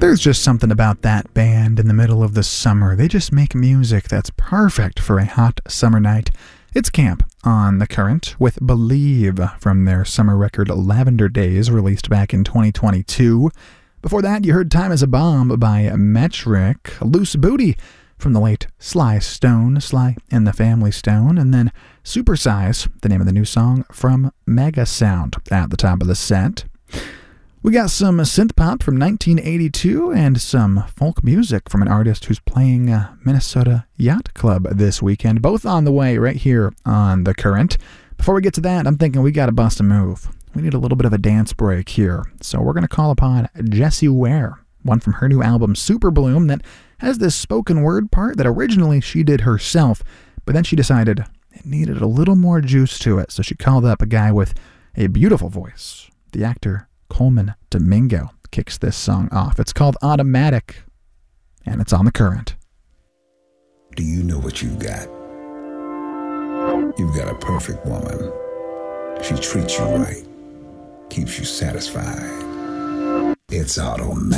There's just something about that band in the middle of the summer. They just make music that's perfect for a hot summer night. It's Camp on The Current with Believe from their summer record Lavender Days, released back in 2022. Before that, you heard Time Is a Bomb by Metric, Loose Booty from the late Sly Stone, Sly and the Family Stone, and then Supersize, the name of the new song from Mega Sound at the top of the set. We got some synth pop from 1982 and some folk music from an artist who's playing Minnesota Yacht Club this weekend, both on the way right here on The Current. Before we get to that, I'm thinking we got to bust a move. We need a little bit of a dance break here, so we're going to call upon Jessie Ware, one from her new album Super Bloom that has this spoken word part that originally she did herself, but then she decided it needed a little more juice to it, so she called up a guy with a beautiful voice. The actor Coleman Domingo kicks this song off. It's called Automatic, and it's on The Current. Do you know what you've got? You've got a perfect woman. She treats you right, keeps you satisfied. It's automatic.